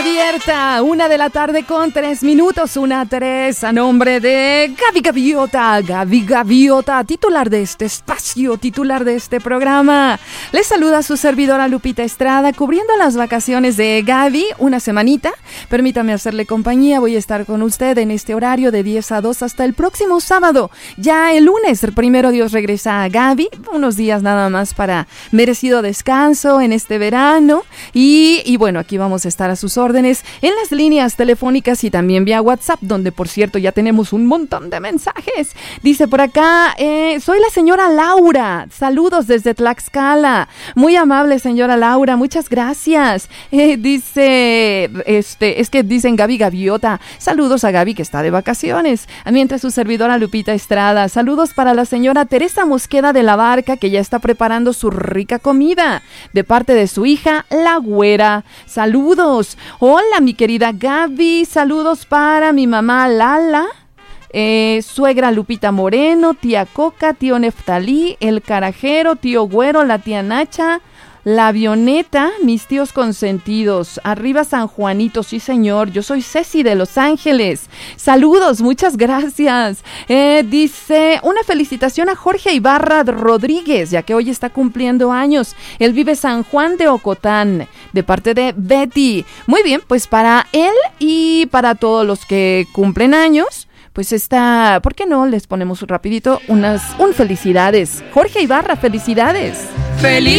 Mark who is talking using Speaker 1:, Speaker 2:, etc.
Speaker 1: abierta, 1:03 p.m, 1:03, a nombre de Gaby Gaviota, titular de este espacio, titular de este programa. Les saluda su servidora Lupita Estrada, cubriendo las vacaciones de Gaby, una semanita. Permítame hacerle compañía, voy a estar con usted en este horario de 10 a 2 hasta el próximo sábado. Ya el lunes, el primero Dios, regresa a Gaby, unos días nada más para merecido descanso en este verano. Y bueno, aquí vamos a estar a sus órdenes en las líneas telefónicas y también vía WhatsApp, donde por cierto ya tenemos un montón de mensajes. Dice por acá, soy la señora Laura, saludos desde Tlaxcala. Muy amable señora Laura, muchas gracias. Dice, es que dicen Gaby Gaviota, saludos a Gaby que está de vacaciones. Mientras su servidora Lupita Estrada, saludos para la señora Teresa Mosqueda de la Barca, que ya está preparando su rica comida, de parte de su hija, la Güera. Saludos. Hola, mi querida Gaby. Saludos para mi mamá Lala, suegra Lupita Moreno, tía Coca, tío Neftalí, el Carajero, tío Güero, la tía Nacha, la Avioneta, mis tíos consentidos. Arriba San Juanito, sí señor. Yo soy Ceci de Los Ángeles. Saludos, muchas gracias. Dice, una felicitación a Jorge Ibarra Rodríguez, ya que hoy está cumpliendo años. Él vive San Juan de Ocotán, de parte de Betty. Muy bien, pues para él y para todos los que cumplen años, pues está, ¿por qué no les ponemos rapidito un felicidades? Jorge Ibarra, felicidades.
Speaker 2: ¡Feliz